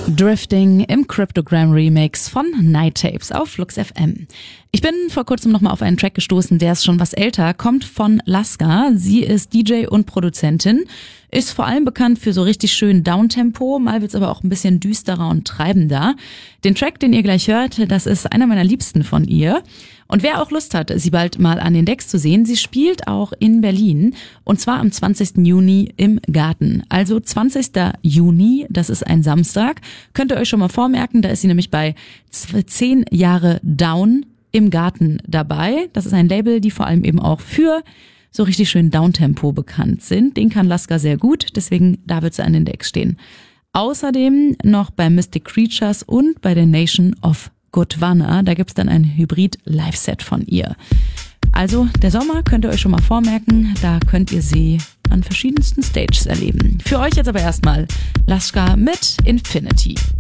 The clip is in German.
Drifting im Cryptogram Remix von Night Tapes auf Flux FM. Ich bin vor kurzem nochmal auf einen Track gestoßen, der ist schon was älter, kommt von Laska. Sie ist DJ und Produzentin, ist vor allem bekannt für so richtig schön Downtempo, mal wird's aber auch ein bisschen düsterer und treibender. Den Track, den ihr gleich hört, das ist einer meiner liebsten von ihr. Und wer auch Lust hat, sie bald mal an den Decks zu sehen, sie spielt auch in Berlin und zwar am 20. Juni im Garten. Also 20. Juni, das ist ein Samstag, könnt ihr euch schon mal vormerken, da ist sie nämlich bei 10 Jahre Down im Garten dabei. Das ist ein Label, die vor allem eben auch für so richtig schön Downtempo bekannt sind. Den kann Laska sehr gut, deswegen da wird sie an den Decks stehen. Außerdem noch bei Mystic Creatures und bei der Nation of Gondwana, da gibt's dann ein Hybrid-Live-Set von ihr. Also der Sommer könnt ihr euch schon mal vormerken, da könnt ihr sie an verschiedensten Stages erleben. Für euch jetzt aber erstmal Laska mit Infinity.